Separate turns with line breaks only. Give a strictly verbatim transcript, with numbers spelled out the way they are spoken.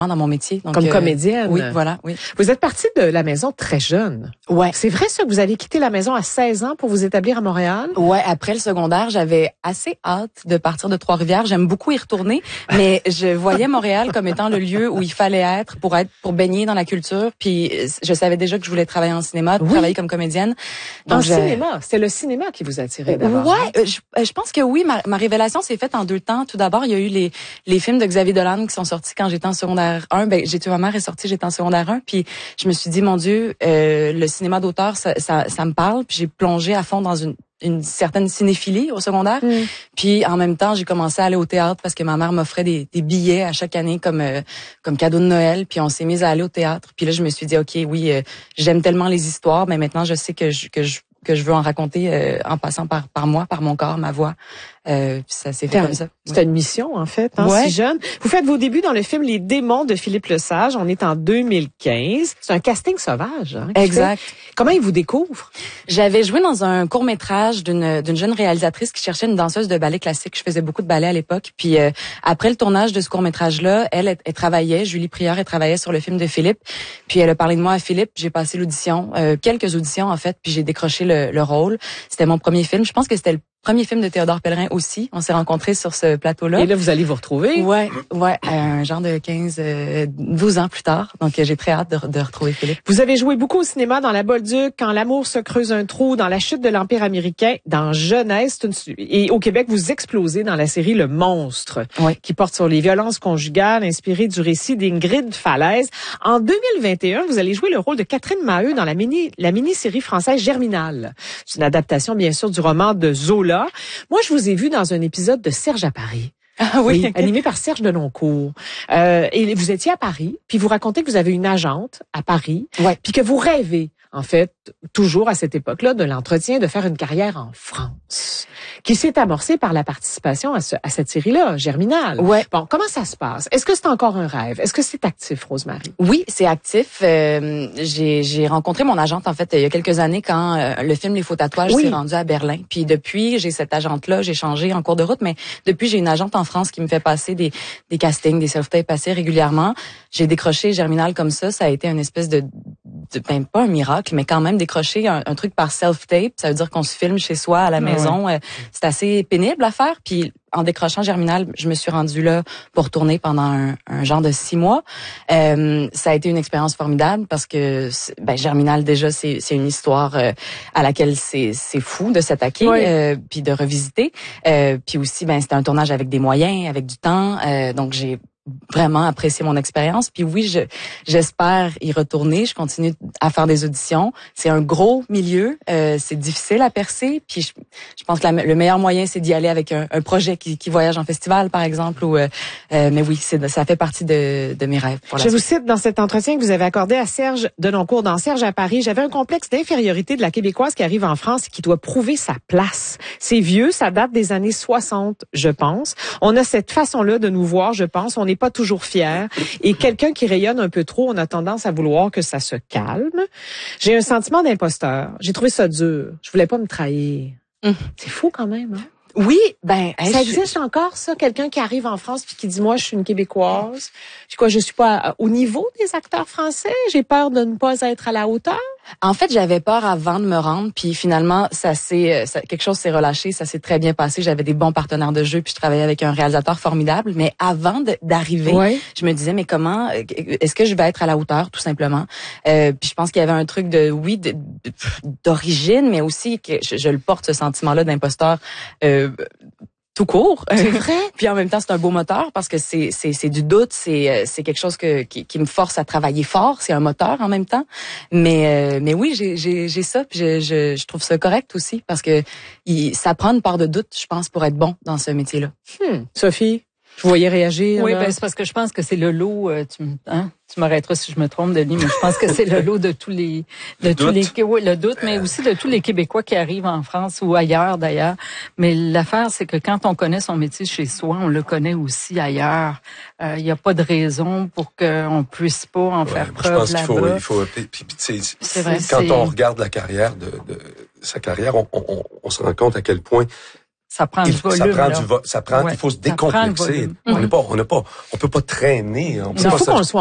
dans mon métier. Donc,
Comme
euh,
comédienne.
Oui, voilà, oui.
Vous êtes partie de la maison très jeune.
Ouais.
C'est vrai ça que vous avez quitté la maison à seize ans pour vous établir à Montréal?
Ouais, après le secondaire, j'avais assez hâte de partir de Trois-Rivières. J'aime beaucoup y retourner, mais je voyais Montréal comme étant le lieu où il fallait être pour être, pour baigner dans la culture. Puis je savais déjà que je voulais travailler en cinéma,
Oui.
travailler comme comédienne.
Donc, en
je...
cinéma, c'est le cinéma qui vous attirait d'abord.
Ouais, je, je pense que oui. Ma, ma révélation s'est faite en deux temps. Tout d'abord, il y a eu les les films de Xavier Dolan qui sont sortis quand j'étais en secondaire un. Ben, j'ai tué ma mère est sorti, j'étais en secondaire un. Puis je me suis dit, mon Dieu, euh, le cinéma d'auteur, ça, ça, ça me parle. Puis j'ai plongé à fond dans une une certaine cinéphilie au secondaire. Mm. Puis en même temps, j'ai commencé à aller au théâtre parce que ma mère m'offrait des, des billets à chaque année comme euh, comme cadeau de Noël. Puis on s'est mis à aller au théâtre. Puis là, je me suis dit, ok, oui, euh, j'aime tellement les histoires, mais maintenant je sais que je que je que je veux en raconter euh, en passant par par moi, par mon corps, ma voix. Euh, puis ça s'est fait comme ça.
C'est oui. une mission en fait, hein,
ouais.
si jeune. Vous faites vos débuts dans le film Les Démons de Philippe Lesage. On est en deux mille quinze. C'est un casting sauvage. Hein,
exact.
Fait. Comment il vous découvre?
J'avais joué dans un court métrage d'une d'une jeune réalisatrice qui cherchait une danseuse de ballet classique. Je faisais beaucoup de ballet à l'époque. Puis euh, après le tournage de ce court métrage là, elle, elle, elle travaillait, Julie Prieur, elle travaillait sur le film de Philippe. Puis elle a parlé de moi à Philippe. J'ai passé l'audition, euh, quelques auditions en fait. Puis j'ai décroché le, le rôle. C'était mon premier film. Je pense que c'était le premier film de Théodore Pellerin aussi. On s'est rencontrés sur ce plateau-là.
Et là, vous allez vous retrouver.
Ouais, ouais, un genre de quinze, douze ans plus tard. Donc, j'ai très hâte de, de retrouver Philippe.
Vous avez joué beaucoup au cinéma dans La Bolduc, Quand l'amour se creuse un trou, dans La chute de l'Empire américain, dans Jeunesse. Et au Québec, vous explosez dans la série Le Monstre,
ouais.
qui porte sur les violences conjugales, inspirée du récit d'Ingrid Falaise. En deux mille vingt et un, vous allez jouer le rôle de Catherine Maheu dans la mini, la mini-série française Germinal. C'est une adaptation, bien sûr, du roman de Zola. Moi, je vous ai vu dans un épisode de Serge à Paris.
Ah oui,
oui, animé par Serge Denoncourt. Euh, et vous étiez à Paris, puis vous racontez que vous avez une agente à Paris,
ouais.
puis que vous rêvez, en fait, toujours à cette époque-là, de l'entretien, de faire une carrière en France, qui s'est amorcée par la participation à, ce, à cette série-là, Germinal.
Ouais.
Bon, comment ça se passe? Est-ce que c'est encore un rêve? Est-ce que c'est actif, Rosemary?
Oui, c'est actif. Euh, j'ai, j'ai rencontré mon agente, en fait, il y a quelques années quand euh, le film Les Faux Tatouages oui. s'est rendu à Berlin. Puis depuis, j'ai cette agente-là, j'ai changé en cours de route, mais depuis, j'ai une agente en France qui me fait passer des, des castings, des self-tapes assez régulièrement. J'ai décroché Germinal comme ça. Ça a été une espèce de, de ben, pas un miracle, mais quand même décrocher un, un truc par self-tape. Ça veut dire qu'on se filme chez soi, à la
ouais.
maison. Euh, c'est assez pénible à faire. Puis en décrochant Germinal, je me suis rendue là pour tourner pendant un, un genre de six mois. Euh, ça a été une expérience formidable parce que ben, Germinal, déjà, c'est, c'est une histoire euh, à laquelle c'est, c'est fou de s'attaquer
oui.
euh, puis de revisiter. Euh, puis aussi, ben, c'était un tournage avec des moyens, avec du temps. Euh, donc, j'ai vraiment apprécié mon expérience. Puis oui, je, j'espère y retourner. Je continue à faire des auditions. C'est un gros milieu. Euh, c'est difficile à percer. Puis je, je pense que la, le meilleur moyen, c'est d'y aller avec un, un projet qui, qui voyage en festival, par exemple. Ou, euh, euh, mais oui, c'est, ça fait partie de, de mes rêves. Pour la
je
suite.
vous cite dans cet entretien que vous avez accordé à Serge Denoncourt dans Serge à Paris. J'avais un complexe d'infériorité de la Québécoise qui arrive en France et qui doit prouver sa place. C'est vieux, ça date des années soixante, je pense. On a cette façon-là de nous voir, je pense. On n'est pas toujours fier. Et quelqu'un qui rayonne un peu trop, on a tendance à vouloir que ça se calme. J'ai un sentiment d'imposteur. J'ai trouvé ça dur. Je voulais pas me trahir. Mmh. C'est fou quand même, hein?
Oui, ben
ça hey, existe je... encore ça, quelqu'un qui arrive en France puis qui dit moi je suis une Québécoise. Je quoi, je suis pas au niveau des acteurs français, j'ai peur de ne pas être à la hauteur.
En fait, j'avais peur avant de me rendre, puis finalement, ça s'est ça, quelque chose s'est relâché, ça s'est très bien passé. J'avais des bons partenaires de jeu, puis je travaillais avec un réalisateur formidable. Mais avant de, d'arriver, oui. je me disais mais comment est-ce que je vais être à la hauteur, tout simplement. Euh, puis je pense qu'il y avait un truc de oui de, de, d'origine, mais aussi que je, je le porte ce sentiment-là d'imposteur. Euh, tout court.
C'est vrai.
Puis en même temps, c'est un beau moteur parce que c'est c'est c'est du doute, c'est c'est quelque chose que qui, qui me force à travailler fort, c'est un moteur en même temps. Mais euh, mais oui, j'ai j'ai j'ai ça puis je je je trouve ça correct aussi parce que il, ça prend une part de doute, je pense, pour être bon dans ce métier-là.
Hmm. Sophie, vous voyez réagir.
Oui,
là?
ben c'est parce que je pense que c'est le lot euh, tu hein Tu m'arrêteras si je me trompe, Denis, mais je pense que c'est le lot de tous les, de le tous doute. les, oui, le doute, mais aussi de tous les Québécois qui arrivent en France ou ailleurs d'ailleurs. Mais l'affaire, c'est que quand on connaît son métier chez soi, on le connaît aussi ailleurs. Il euh, n'y a pas de raison pour qu'on puisse pas en ouais, faire preuve
je pense
là-bas.
qu'il faut, il faut, puis, puis, c'est,
c'est vrai,
quand
c'est...
on regarde la carrière de, de sa carrière, on, on, on se rend compte à quel point
Ça prend
il,
du volume.
Ça prend
là.
du vo- ça prend,
ouais,
il faut se décomplexer. On n'est pas, on n'a pas, on peut pas traîner. On peut
il
pas
faut
se...
qu'on le soit